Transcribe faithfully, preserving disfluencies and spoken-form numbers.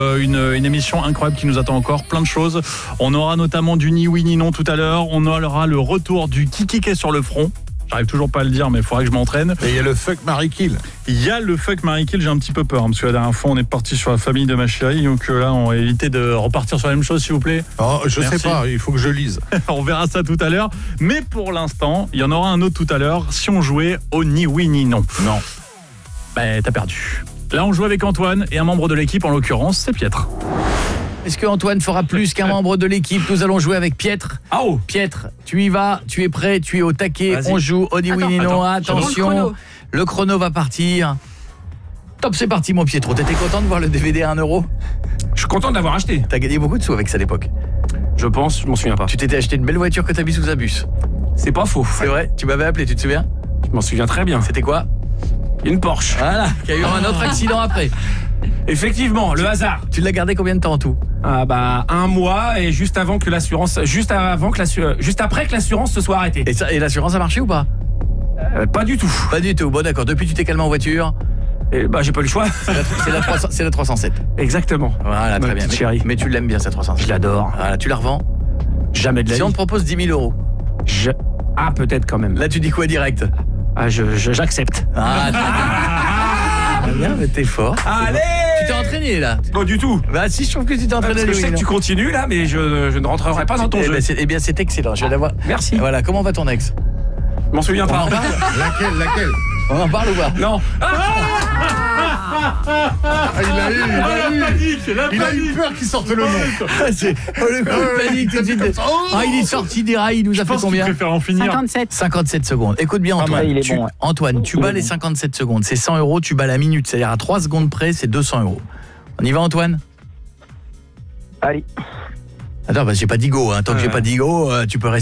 Une, une émission incroyable qui nous attend encore, plein de choses. On aura notamment du ni oui ni non tout à l'heure. On aura le retour du Kikiki sur le front. J'arrive toujours pas à le dire, mais il faudrait que je m'entraîne. Et il y a le fuck Marie Kill. Il y a le fuck Marie Kill, j'ai un petit peu peur, hein, parce que la dernière fois on est parti sur la famille de ma chérie, donc là on va éviter de repartir sur la même chose s'il vous plaît. Oh, je Merci. sais pas, il faut que je lise. On verra ça tout à l'heure. Mais pour l'instant, il y en aura un autre tout à l'heure, si on jouait au ni oui ni non. Non. Ben t'as perdu. Là, on joue avec Antoine et un membre de l'équipe, en l'occurrence, c'est Pietre. Est-ce que Antoine fera plus qu'un membre de l'équipe? Nous allons jouer avec Pietre. Oh. Pietre, tu y vas, tu es prêt, tu es au taquet. Vas-y. On joue au ni oui ni non. attends, Attention, le chrono. le chrono va partir. Top, c'est parti mon Pietro. T'étais content de voir le D V D à un euro? Je suis content de l'avoir acheté. T'as gagné beaucoup de sous avec ça à l'époque. Je pense, je m'en souviens pas. Tu t'étais acheté une belle voiture que t'as mis sous un bus. C'est pas faux. C'est vrai, tu m'avais appelé, tu te souviens? Je m'en souviens très bien. C'était quoi? Une Porsche. Voilà, qui a eu un autre accident après. Effectivement, le hasard. Tu l'as gardé combien de temps en tout? Ah bah un mois et juste avant que l'assurance, juste avant que l'assurance, juste après que l'assurance se soit arrêtée. Et, ça, et l'assurance a marché ou pas? Euh, pas du tout. Pas du tout. Bon d'accord, depuis tu t'es calmé en voiture. Et bah j'ai pas eu le choix. C'est la, c'est la trois cents c'est la trois cent sept. Exactement. Voilà, très Ma bien. petite Mais, chérie. mais tu l'aimes bien cette trois cent sept. Je l'adore. Voilà, tu la revends. Jamais de la Si vie. on te propose dix mille euros, Je... Ah peut-être quand même. là tu dis quoi direct? Ah je, je- j'accepte. Ah, très bien. Très bien, mais t'es fort. Allez. Tu t'es entraîné là? Pas du tout. Bah si, je trouve que tu t'es entraîné. Parce que je oui, sais que non. tu continues là, mais je, je ne rentrerai pas dans ton Eh jeu. ben, c'est, eh bien c'est excellent, je vais l'avoir. Merci. Voilà, comment va ton ex? Je m'en souviens On pas. en parle? Laquelle, laquelle? On en parle ou pas? Non. Ah, il a eu, il a eu. panique, la Il a eu peur qu'il sorte le nom. C'est oh, le coup de panique tout de suite. Ah, il est sorti des rails, il nous a Je fait pense qu'il combien? préfère en finir. cinquante-sept. cinquante-sept secondes. Écoute bien Antoine, mal, il est tu, bon, ouais. Antoine, tu Il bats est les bon. cinquante-sept secondes, c'est cent euros, tu bats la minute, c'est-à-dire à trois secondes près, c'est deux cents euros. On y va Antoine? Allez. Attends, bah, j'ai pas dit go, hein. Tant que j'ai Ouais. pas dit go, euh, tu peux rester.